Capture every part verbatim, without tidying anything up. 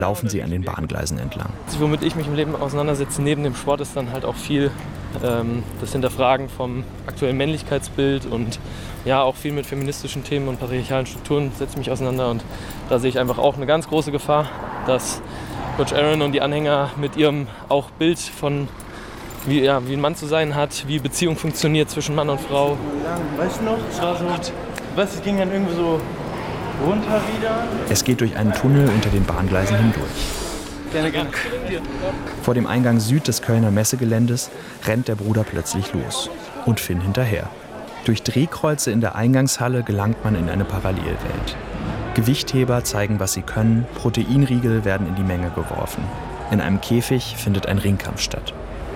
laufen sie an den Bahngleisen entlang. Womit ich mich im Leben auseinandersetze, neben dem Sport, ist dann halt auch viel ähm, das Hinterfragen vom aktuellen Männlichkeitsbild und ja, auch viel mit feministischen Themen und patriarchalen Strukturen setze ich mich auseinander. Und da sehe ich einfach auch eine ganz große Gefahr, dass Coach Aaron und die Anhänger mit ihrem auch Bild von wie, ja, wie ein Mann zu sein hat, wie Beziehung funktioniert zwischen Mann und Frau. Weißt du noch, es war so, was, es ging dann irgendwie so runter wieder. Es geht durch einen Tunnel unter den Bahngleisen hindurch. Gerne, gerne. Vor dem Eingang Süd des Kölner Messegeländes rennt der Bruder plötzlich los und Finn hinterher. Durch Drehkreuze in der Eingangshalle gelangt man in eine Parallelwelt. Gewichtheber zeigen, was sie können, Proteinriegel werden in die Menge geworfen. In einem Käfig findet ein Ringkampf statt.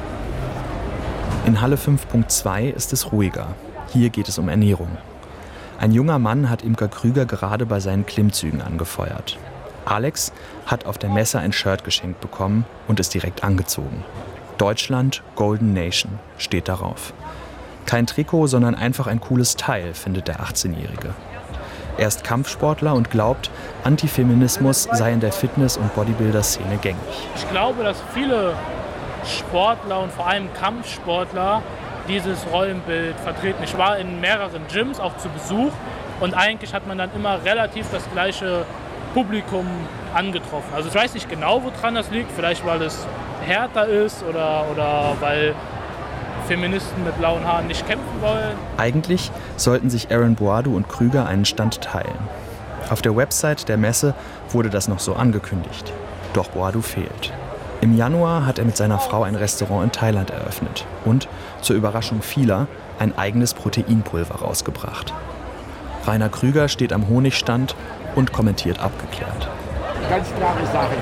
In Halle fünf Punkt zwei ist es ruhiger. Hier geht es um Ernährung. Ein junger Mann hat Imker Krüger gerade bei seinen Klimmzügen angefeuert. Alex hat auf der Messe ein Shirt geschenkt bekommen und ist direkt angezogen. Deutschland, Golden Nation steht darauf. Kein Trikot, sondern einfach ein cooles Teil, findet der achtzehnjährige. Er ist Kampfsportler und glaubt, Antifeminismus sei in der Fitness- und Bodybuilder-Szene gängig. Ich glaube, dass viele Sportler und vor allem Kampfsportler dieses Rollenbild vertreten. Ich war in mehreren Gyms auch zu Besuch und eigentlich hat man dann immer relativ das gleiche Publikum angetroffen. Also ich weiß nicht genau, woran das liegt. Vielleicht weil es härter ist oder, oder weil Feministen mit blauen Haaren nicht kämpfen wollen. Eigentlich sollten sich Aaron Boadu und Krüger einen Stand teilen. Auf der Website der Messe wurde das noch so angekündigt. Doch Boadu fehlt. Im Januar hat er mit seiner Frau ein Restaurant in Thailand eröffnet und, zur Überraschung vieler, ein eigenes Proteinpulver rausgebracht. Rainer Krüger steht am Honigstand und kommentiert abgeklärt. Ganz klare Sache.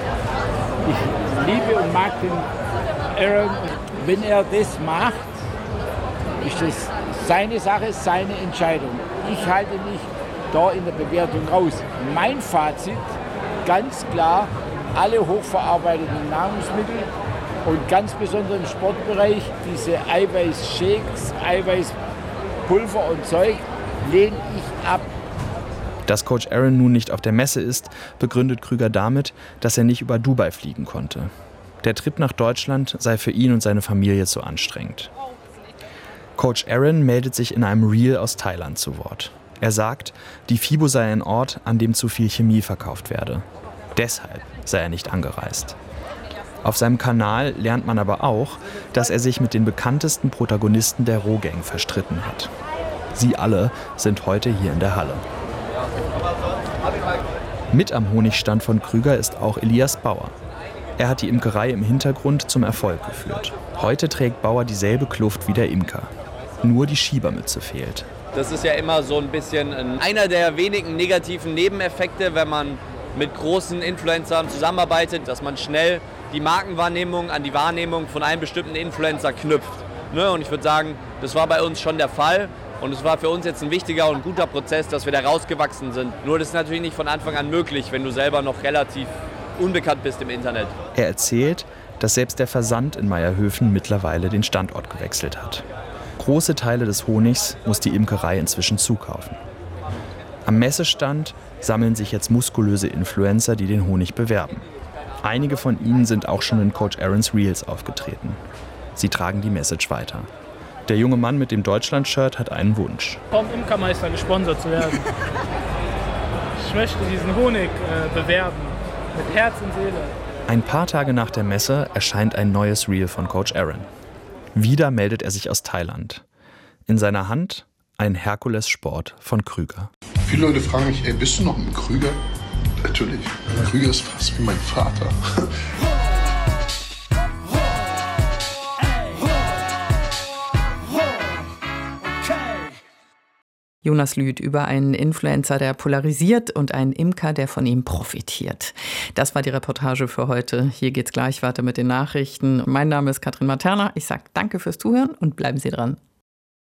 Ich liebe und mag den Aaron. Wenn er das macht, ist das seine Sache, seine Entscheidung. Ich halte mich da in der Bewertung raus. Mein Fazit, ganz klar, alle hochverarbeiteten Nahrungsmittel und ganz besonders im Sportbereich diese Eiweißshakes, Eiweißpulver und Zeug lehne ich ab. Dass Coach Aaron nun nicht auf der Messe ist, begründet Krüger damit, dass er nicht über Dubai fliegen konnte. Der Trip nach Deutschland sei für ihn und seine Familie zu anstrengend. Coach Aaron meldet sich in einem Reel aus Thailand zu Wort. Er sagt, die FIBO sei ein Ort, an dem zu viel Chemie verkauft werde. Deshalb sei er nicht angereist. Auf seinem Kanal lernt man aber auch, dass er sich mit den bekanntesten Protagonisten der Rohgang verstritten hat. Sie alle sind heute hier in der Halle. Mit am Honigstand von Krüger ist auch Elias Bauer. Er hat die Imkerei im Hintergrund zum Erfolg geführt. Heute trägt Bauer dieselbe Kluft wie der Imker. Nur die Schiebermütze fehlt. Das ist ja immer so ein bisschen einer der wenigen negativen Nebeneffekte, wenn man mit großen Influencern zusammenarbeitet, dass man schnell die Markenwahrnehmung an die Wahrnehmung von einem bestimmten Influencer knüpft. Ne? Und ich würde sagen, das war bei uns schon der Fall. Und es war für uns jetzt ein wichtiger und guter Prozess, dass wir da rausgewachsen sind. Nur das ist natürlich nicht von Anfang an möglich, wenn du selber noch relativ unbekannt bist im Internet. Er erzählt, dass selbst der Versand in Maierhöfen mittlerweile den Standort gewechselt hat. Große Teile des Honigs muss die Imkerei inzwischen zukaufen. Am Messestand sammeln sich jetzt muskulöse Influencer, die den Honig bewerben. Einige von ihnen sind auch schon in Coach Aarons Reels aufgetreten. Sie tragen die Message weiter. Der junge Mann mit dem Deutschland-Shirt hat einen Wunsch. Vom Imkermeister gesponsert zu werden. Ich möchte diesen Honig äh, bewerben, mit Herz und Seele. Ein paar Tage nach der Messe erscheint ein neues Reel von Coach Aaron. Wieder meldet er sich aus Thailand. In seiner Hand ein Herkules-Sport von Krüger. Viele Leute fragen mich, ey, bist du noch mit Krüger? Natürlich. Krüger ist fast wie mein Vater. Jonas Lüth über einen Influencer, der polarisiert, und einen Imker, der von ihm profitiert. Das war die Reportage für heute. Hier geht's gleich weiter mit den Nachrichten. Mein Name ist Katrin Materna. Ich sage danke fürs Zuhören und bleiben Sie dran.